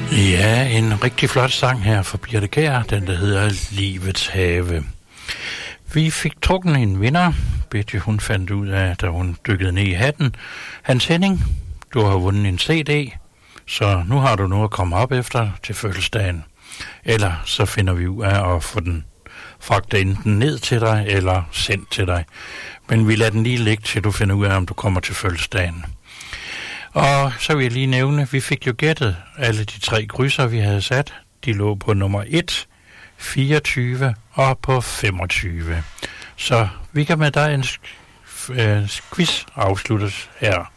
Ja, en rigtig flot sang her fra Birthe Kjær, den der hedder Livets Have. Vi fik trukken en vinder. Birthe, hun fandt ud af, da hun dykkede ned i hatten. Hans Henning, du har vundet en CD, så nu har du noget at komme op efter til fødselsdagen. Eller så finder vi ud af at få den fragtet enten ned til dig, eller sendt til dig. Men vi lader den lige ligge, til du finder ud af, om du kommer til fødselsdagen. Og så vil jeg lige nævne, at vi fik jo gættet alle de 3 krydser, vi havde sat. De lå på nummer 1, 24 og på 25. Så vi kan med dig en quiz afsluttes her.